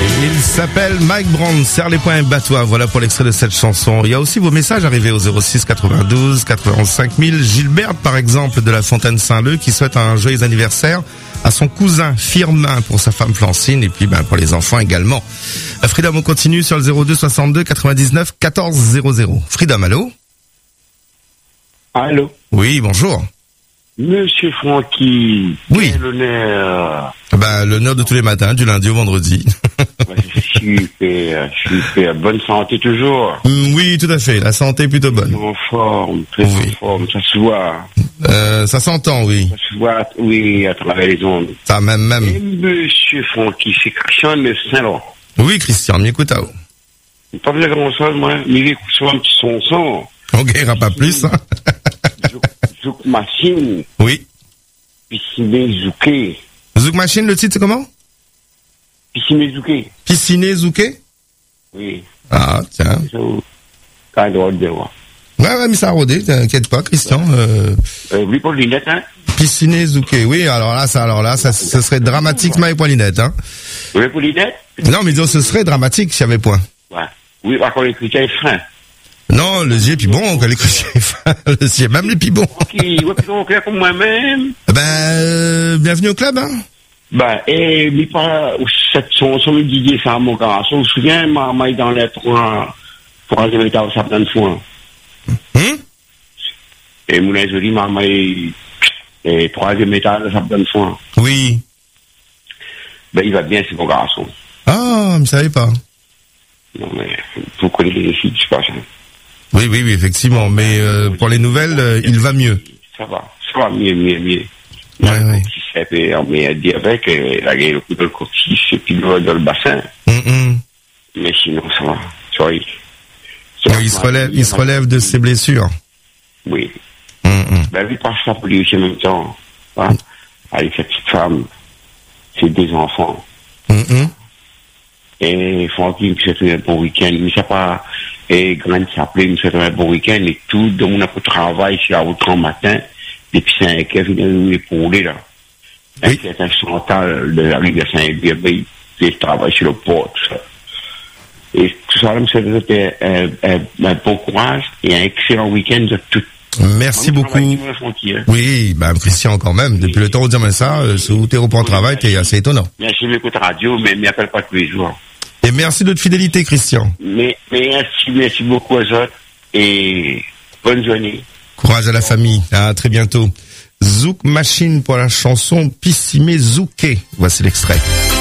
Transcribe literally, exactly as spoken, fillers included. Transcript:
Il s'appelle Mike Brown, serre les poings et bats-toi. Voilà pour l'extrait de cette chanson. Il y a aussi vos messages arrivés au zéro six quatre-vingt-douze quatre-vingt-cinq mille. Gilberte, par exemple, de la Fontaine-Saint-Leu, qui souhaite un joyeux anniversaire à son cousin Firmin pour sa femme Francine et puis ben pour les enfants également. Freedom, on continue sur le zéro deux soixante-deux quatre-vingt-dix-neuf quatorze zéro zéro. Freedom, allô? Allô? Oui, bonjour. Monsieur Francky, oui. Quel honneur. Ben, l'honneur de tous les matins, du lundi au vendredi. Super, super. Bonne santé toujours. Mm, oui, tout à fait. La santé est plutôt bonne. En forme, très oui. en forme. Ça se voit. Euh, ça s'entend, oui. Ça se voit, oui, à travers les ondes. Ça même, même. Et Monsieur Francky, c'est Christian de Saint-Laurent. Oui, Christian, m'écoute à vous. Pas de grand chose, moi. Mais il écoute souvent un petit son son. On guérira pas plus, hein. Zouk Machine. Oui. Piscine Zouké. Zouk Machine, le titre, c'est comment? Piscine Zouké. Piscine Zouké? Oui. Ah, tiens. Quand on de voir. Ouais, ouais, mais ça a rodé, t'inquiète pas, Christian. Euh... Euh, oui, pour lunettes, hein? Piscine Zouké, oui, alors là, ça, alors là, ça, ce serait dramatique, mais pour lunettes, hein. Oui, pour lunettes? Non, mais disons, ce serait dramatique s'il y avait point. Ouais. Oui, par contre, les critères est frein. Non, le G est puis bon, les critères fin, le G, même les puis bon. Ok, ouais, puis on clair comme moi-même. Ben, euh, bienvenue au club, hein. Ben, et, mais pas, cette son, son, Didier, ça, mon garçon, je me souviens, maman, dans les trois, troisième étage, ça plein de fois. Hum? Et Moulin Joli, maman, et troisième étage, ça plein de fois. Oui. Ben, il va bien, c'est mon garçon. Ah, je ne savais pas. Non, mais, vous connaissez les filles, je pense. Oui, oui, oui, effectivement. Mais euh, pour les nouvelles, euh, il va mieux. Ça va, ça va mieux, mieux, mieux. Ouais, ouais. Si ça fait, mais diabète, la gueule, le coup de le coquille, et puis le dans le bassin. Mm-mm. Mais sinon, ça va. Sorry. Ça va. Il se relève, il se relève de ses blessures. Oui. Mm-mm. Ben, lui, passe ça pour lui aussi en même temps. Hein? Avec cette petite femme, ses deux enfants. Mm-mm. Et il faut qu'il me souhaite un bon week-end. Mais ça pas, et grand s'appelait, il me souhaite un bon week-end. Et tout, donc on a pour travail, c'est à autant matin, depuis cinq heures, il est épaulé, là. Oui. C'est un central de la rivière Saint-Guy, il travaille sur le port, tout ça. Et tout ça, là, me souhaite un, un, un bon courage et un excellent week-end de tout. Merci beaucoup. Oui, bah, Christian, quand même. Depuis oui. le temps où dire ça, euh, ce où t'es au point de travail, t'es assez étonnant. Merci, j'écoute radio, mais ne m'appelle pas tous les jours. Et merci de votre fidélité, Christian. Mais, mais merci, merci beaucoup aux autres et bonne journée. Courage à la famille. À très bientôt. Zouk Machine pour la chanson Pissimé Zouké. Voici l'extrait.